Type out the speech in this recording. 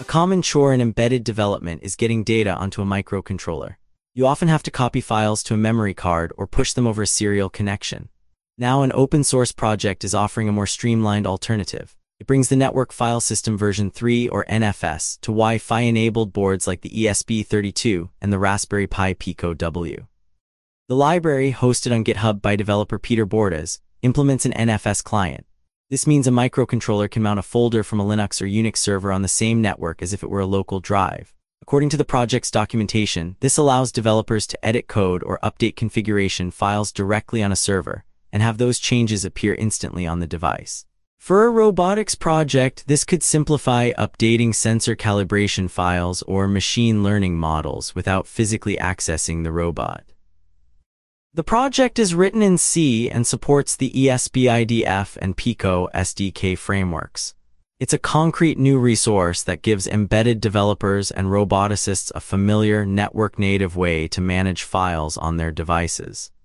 common chore in embedded development is getting data onto a microcontroller. You often have to copy files to a memory card or push them over a serial connection. Now an open-source project is offering a more streamlined alternative. It brings the Network File System version 3 or NFS to Wi-Fi-enabled boards like the ESP32 and the Raspberry Pi Pico W. The library, hosted on GitHub by developer Peter Bordas, implements an NFS client. This means a microcontroller can mount a folder from a Linux or Unix server on the same network as if it were a local drive. According to the project's documentation, this allows developers to edit code or update configuration files directly on a server and have those changes appear instantly on the device. For a robotics project, this could simplify updating sensor calibration files or machine learning models without physically accessing the robot. The project is written in C and supports the ESP-IDF and Pico SDK frameworks. It's a concrete new resource that gives embedded developers and roboticists a familiar network-native way to manage files on their devices.